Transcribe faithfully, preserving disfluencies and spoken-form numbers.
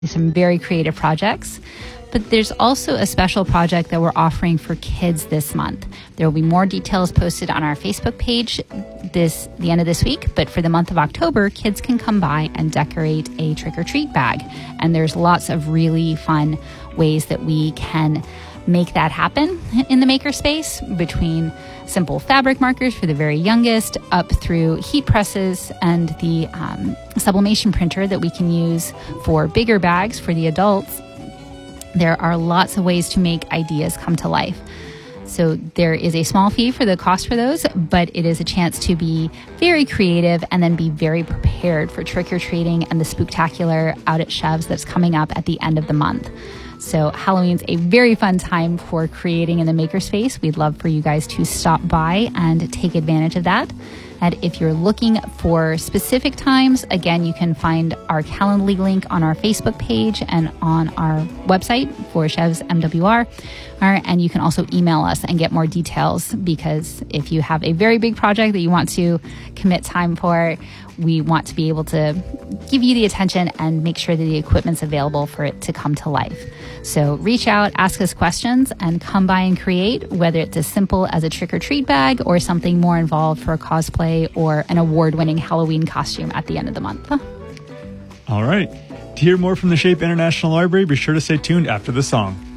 some very creative projects. But there's also a special project that we're offering for kids this month. There will be more details posted on our Facebook page this the end of this week. But for the month of October, kids can come by and decorate a trick-or-treat bag. And there's lots of really fun ways that we can make that happen in the makerspace, between simple fabric markers for the very youngest up through heat presses and the um, sublimation printer that we can use for bigger bags for the adults. There are lots of ways to make ideas come to life. So there is a small fee for the cost for those, but it is a chance to be very creative and then be very prepared for trick-or-treating and the spooktacular out at Chev's that's coming up at the end of the month. So Halloween's a very fun time for creating in the makerspace. We'd love for you guys to stop by and take advantage of that. And if you're looking for specific times, again, you can find our Calendly link on our Facebook page and on our website for Chev's M W R. And you can also email us and get more details, because if you have a very big project that you want to commit time for, we want to be able to give you the attention and make sure that the equipment's available for it to come to life. So reach out, ask us questions, and come by and create, whether it's as simple as a trick-or-treat bag or something more involved for a cosplay or an award-winning Halloween costume at the end of the month. All right. To hear more from the Shape International Library, be sure to stay tuned after the song.